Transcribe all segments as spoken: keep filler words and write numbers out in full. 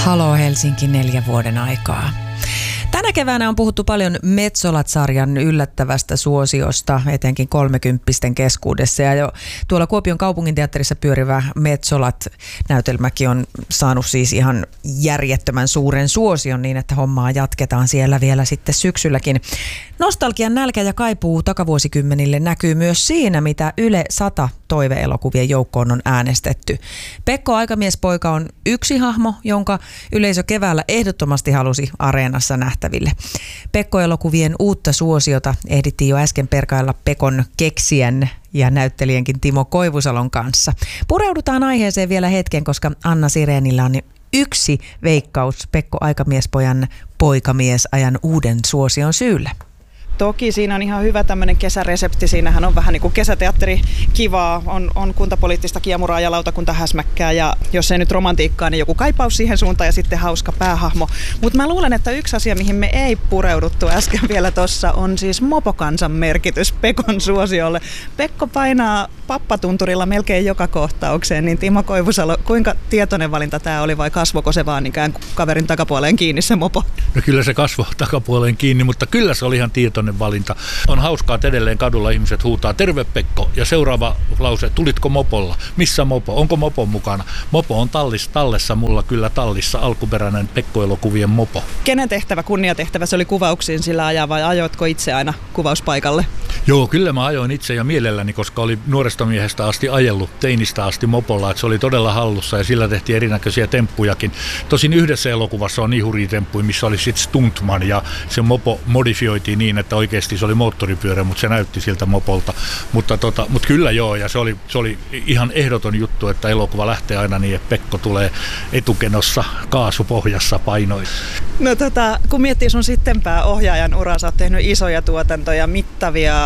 Halo Helsinki neljän vuoden aikaa. Tänä keväänä on puhuttu paljon Metsolat-sarjan yllättävästä suosiosta, etenkin kolmekymppisten keskuudessa. Ja jo tuolla Kuopion kaupunginteatterissa pyörivä Metsolat-näytelmäkin on saanut siis ihan järjettömän suuren suosion niin, että hommaa jatketaan siellä vielä sitten syksylläkin. Nostalgian nälkä ja kaipuu takavuosikymmenille näkyy myös siinä, mitä Yle sata toive-elokuvien joukkoon on äänestetty. Pekko Aikamiespoika on yksi hahmo, jonka yleisö keväällä ehdottomasti halusi areenassa nähtäville. Pekko-elokuvien uutta suosiota ehdittiin jo äsken perkailla Pekon keksijän ja näyttelijänkin Timo Koivusalon kanssa. Pureudutaan aiheeseen vielä hetken, koska Anna Sirenillä on yksi veikkaus Pekko Aikamiespojan poikamiesajan uuden suosion syyllä. Toki siinä on ihan hyvä tämmöinen kesäresepti. Siinähän on vähän niin kuin kesäteatteri kivaa, on, on kuntapoliittista kiemuraa ja lautakunta häsmäkkää ja jos ei nyt romantiikkaa, niin joku kaipaus siihen suuntaan ja sitten hauska päähahmo. Mutta mä luulen, että yksi asia, mihin me ei pureuduttu äsken vielä tossa, on siis mopokansan merkitys Pekon suosiolle. Pekko painaa pappatunturilla melkein joka kohtaukseen, niin Timo Koivusalo, kuinka tietoinen valinta tämä oli vai kasvoiko se vaan ikään kuin kaverin takapuoleen kiinni se mopo? No kyllä se kasvoi takapuoleen kiinni, mutta kyllä se oli ihan tietoinen valinta. On hauskaa, että edelleen kadulla ihmiset huutaa terve Pekko ja seuraava lause, tulitko mopolla? Missä mopo? Onko mopo mukana? Mopo on tallis, tallessa, mulla kyllä tallissa, alkuperäinen Pekko-elokuvien mopo. Kenen tehtävä, kunniatehtävä se oli kuvauksiin sillä ajaa vai ajoitko itse aina kuvauspaikalle? Joo, kyllä mä ajoin itse ja mielelläni, koska oli nuoresta miehestä asti ajellut, teinistä asti mopolla, että se oli todella hallussa ja sillä tehtiin erinäköisiä temppujakin. Tosin yhdessä elokuvassa on niin hurjia temppuja, missä oli sitten stuntman ja se mopo modifioitiin niin, että oikeasti se oli moottoripyörä, mutta se näytti siltä mopolta. Mutta, tota, mutta kyllä joo, ja se oli, se oli ihan ehdoton juttu, että elokuva lähtee aina niin, että Pekko tulee etukenossa kaasupohjassa painoin. No tota, kun miettii sun sittenpää ohjaajan uraa, sä oot tehnyt isoja tuotantoja, mittavia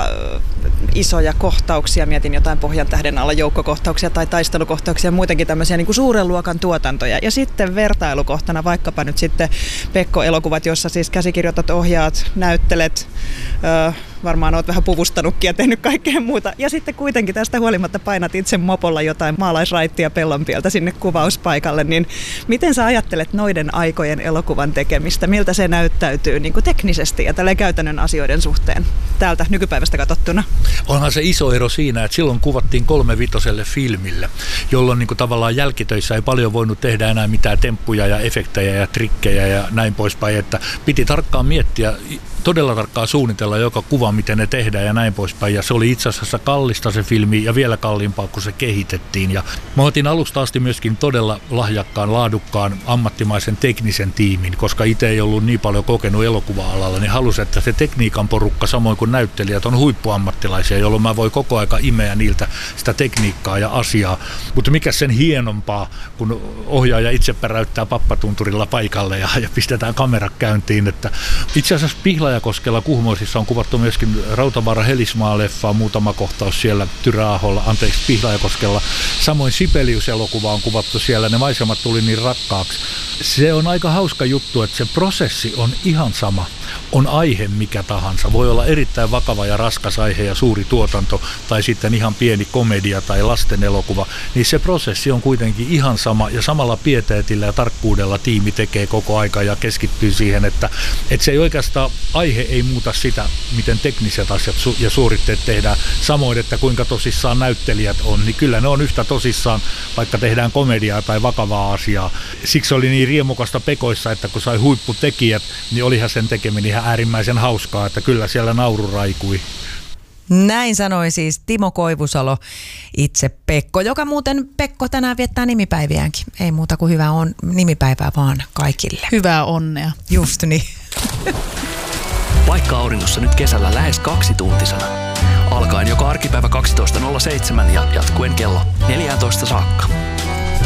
isoja kohtauksia, mietin jotain Pohjan tähden alla joukkokohtauksia tai taistelukohtauksia, muutenkin tämmöisiä niin kuin suuren luokan tuotantoja. Ja sitten vertailukohtana vaikkapa nyt sitten Pekko-elokuvat, jossa siis käsikirjoitat, ohjaat, näyttelet, öö, varmaan oot vähän puvustanutkin ja tehnyt kaikkea muuta. Ja sitten kuitenkin tästä huolimatta painat itse mopolla jotain maalaisraittia Pellonpieltä sinne kuvauspaikalle, niin miten sä ajattelet noiden aikojen elokuvan tekemistä? Miltä se näyttäytyy niin kuin teknisesti ja tällä käytännön asioiden suhteen täältä nykypäivästä katsottuna? Onhan se iso ero siinä, että silloin kuvattiin kolmevitoselle filmille, jolloin niin kuin tavallaan jälkitöissä ei paljon voinut tehdä enää mitään temppuja ja efektejä ja trikkejä ja näin poispäin, että piti tarkkaan miettiä, todella tarkkaan suunnitella joka kuva, miten ne tehdään ja näin poispäin. Ja se oli itse asiassa kallista se filmi ja vielä kalliimpaa, kun se kehitettiin. Ja mä otin alusta asti myöskin todella lahjakkaan, laadukkaan, ammattimaisen teknisen tiimin, koska itse ei ollut niin paljon kokenut elokuva-alalla, niin halusin, että se tekniikan porukka, samoin kuin näyttelijät, on huippuammattilaisia, jolloin mä voin koko aika imeä niiltä sitä tekniikkaa ja asiaa. Mutta mikä sen hienompaa, kun ohjaaja itse päräyttää pappatunturilla paikalle ja, ja pistetään kamera käyntiin. Että itse asiassa Pihlajakoskella Kuhmoisissa on kuvattu myöskin Rautavaara-Helismaa-leffaa, muutama kohtaus siellä Tyrääholla, anteeksi Pihlajakoskella. Samoin Sibelius-elokuva on kuvattu siellä, ne maisemat tuli niin rakkaaksi. Se on aika hauska juttu, että se prosessi on ihan sama. On aihe mikä tahansa. Voi olla erittäin vakava ja raskas aihe ja suuri tuotanto tai sitten ihan pieni komedia tai lasten elokuva. Niin se prosessi on kuitenkin ihan sama ja samalla pieteetillä ja tarkkuudella tiimi tekee koko aika ja keskittyy siihen, että, että se ei oikeastaan aihe ei muuta sitä, miten tekniset asiat ja suoritteet tehdään. Samoin, että kuinka tosissaan näyttelijät on, niin kyllä ne on yhtä tosissaan, vaikka tehdään komediaa tai vakavaa asiaa. Siksi oli niin riemukasta Pekoissa, että kun sai huipputekijät, niin olihan sen tekeminen ihan äärimmäisen hauskaa, että kyllä siellä nauru raikui. Näin sanoi siis Timo Koivusalo, itse Pekko, joka muuten Pekko tänään viettää nimipäiviäänkin. Ei muuta kuin hyvää on nimipäivää vaan kaikille. Hyvää onnea. Just niin. Paikka auringossa nyt kesällä lähes kaksituntisena. Alkaen joka arkipäivä kaksitoista nolla seitsemän ja jatkuen kello neljätoista saakka.